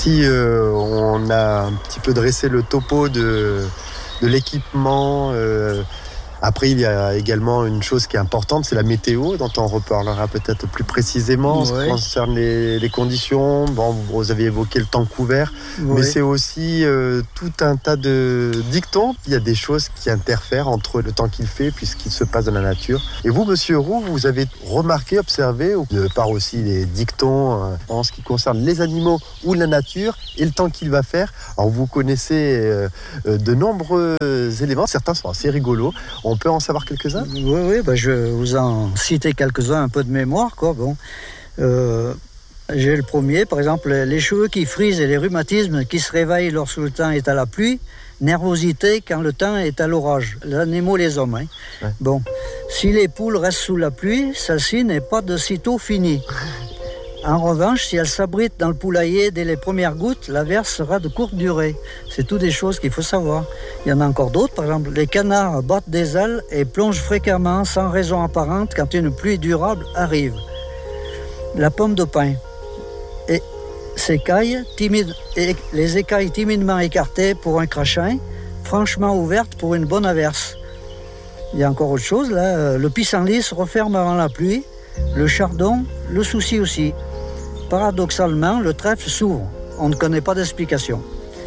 Ici, on a un petit peu dressé le topo de l'équipement. Après, il y a également une chose qui est importante, c'est la météo, dont on reparlera peut-être plus précisément en ce qui concerne les conditions. Bon, vous avez évoqué le temps couvert, mais c'est aussi tout un tas de dictons. Il y a des choses qui interfèrent entre le temps qu'il fait puis ce qui se passe dans la nature. Et vous, Monsieur Roux, vous avez remarqué, observé, de par aussi les dictons en ce qui concerne les animaux ou la nature et le temps qu'il va faire. Alors, vous connaissez de nombreux éléments, certains sont assez rigolos. On peut en savoir quelques-uns ? Oui, je vais vous en citer quelques-uns un peu de mémoire, quoi. Bon, j'ai le premier, par exemple, les cheveux qui frisent et les rhumatismes qui se réveillent lorsque le temps est à la pluie, nervosité quand le temps est à l'orage. Les animaux, les hommes. Hein. Ouais. Bon, si les poules restent sous la pluie, celle-ci n'est pas de sitôt finie. En revanche, si elle s'abrite dans le poulailler dès les premières gouttes, l'averse sera de courte durée. C'est toutes des choses qu'il faut savoir. Il y en a encore d'autres, par exemple, les canards battent des ailes et plongent fréquemment sans raison apparente quand une pluie durable arrive. La pomme de pin et les écailles timidement écartées pour un crachin, franchement ouvertes pour une bonne averse. Il y a encore autre chose, là, le pissenlit se referme avant la pluie, le chardon, le souci aussi. Paradoxalement, le trèfle s'ouvre. On ne connaît pas d'explication.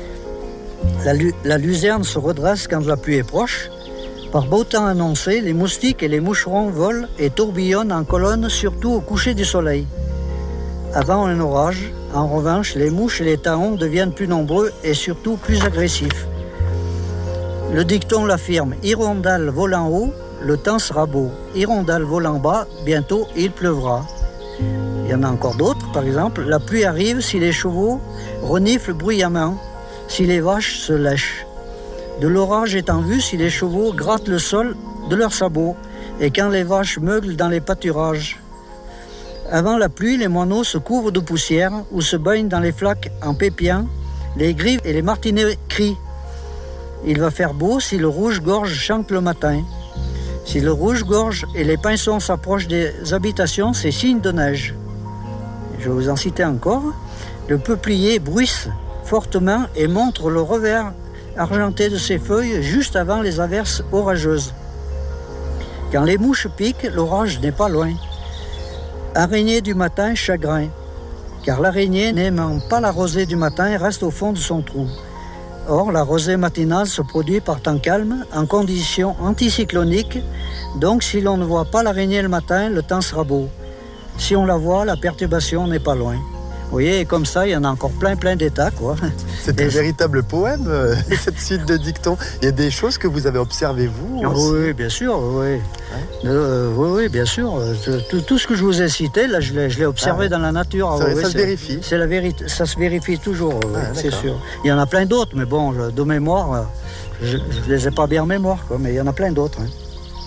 La luzerne se redresse quand la pluie est proche. Par beau temps annoncé, les moustiques et les moucherons volent et tourbillonnent en colonne, surtout au coucher du soleil. Avant un orage, en revanche, les mouches et les taons deviennent plus nombreux et surtout plus agressifs. Le dicton l'affirme, « Hirondelle volant haut, le temps sera beau. Hirondelle volant bas, bientôt il pleuvra. » Il y en a encore d'autres, par exemple, la pluie arrive si les chevaux reniflent bruyamment, si les vaches se lèchent. De l'orage est en vue si les chevaux grattent le sol de leurs sabots et quand les vaches meuglent dans les pâturages. Avant la pluie, les moineaux se couvrent de poussière ou se baignent dans les flaques en pépiant, les grives et les martinets crient. Il va faire beau si le rouge-gorge chante le matin. Si le rouge-gorge et les pinsons s'approchent des habitations, c'est signe de neige. Je vais vous en citer encore. Le peuplier bruisse fortement et montre le revers argenté de ses feuilles juste avant les averses orageuses. Quand les mouches piquent, l'orage n'est pas loin. Araignée du matin, chagrin. Car l'araignée, n'aimant pas la rosée du matin, reste au fond de son trou. Or, la rosée matinale se produit par temps calme, en conditions anticycloniques. Donc, si l'on ne voit pas l'araignée le matin, le temps sera beau. Si on la voit, la perturbation n'est pas loin. Vous voyez, et comme ça, il y en a encore plein d'états, quoi. C'est un véritable poème, cette suite de dictons. Il y a des choses que vous avez observées, vous aussi. Oui, bien sûr, oui. Oui, bien sûr. Tout ce que je vous ai cité, là, je l'ai observé dans la nature. Ça se vérifie. C'est la vérité, ça se vérifie toujours, c'est sûr. Il y en a plein d'autres, mais bon, de mémoire, je ne les ai pas bien en mémoire, quoi, mais il y en a plein d'autres. Hein.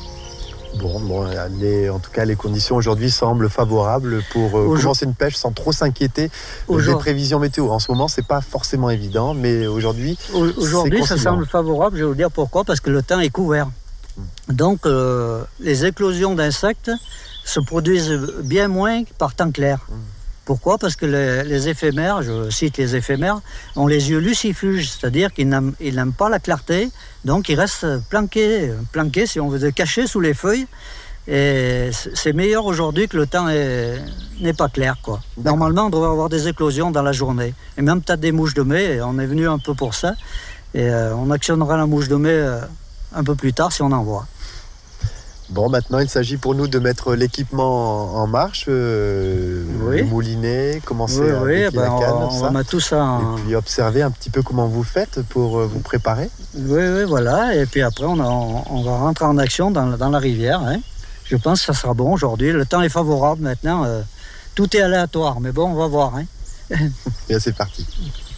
En tout cas, les conditions aujourd'hui semblent favorables pour commencer une pêche sans trop s'inquiéter des prévisions météo. En ce moment, c'est pas forcément évident, mais aujourd'hui, ça semble favorable. Je vais vous dire pourquoi, parce que le temps est couvert. Donc, les éclosions d'insectes se produisent bien moins par temps clair. Pourquoi ? Parce que les éphémères, je cite les éphémères, ont les yeux lucifuges, c'est-à-dire qu'ils n'aiment pas la clarté, donc ils restent planqués, si on veut, cachés sous les feuilles. Et c'est meilleur aujourd'hui que le temps n'est pas clair, quoi. Normalement, on devrait avoir des éclosions dans la journée, et même peut-être des mouches de mai, et on est venu un peu pour ça, et on actionnera la mouche de mai un peu plus tard si on en voit. Bon, maintenant, il s'agit pour nous de mettre l'équipement en marche, le moulinet, commencer à piquer la canne, on va mettre tout ça et puis observer un petit peu comment vous faites pour vous préparer. Oui, voilà. Et puis après, on va rentrer en action dans la rivière. Hein. Je pense que ça sera bon aujourd'hui. Le temps est favorable maintenant. Tout est aléatoire, mais bon, on va voir. Hein. Et c'est parti.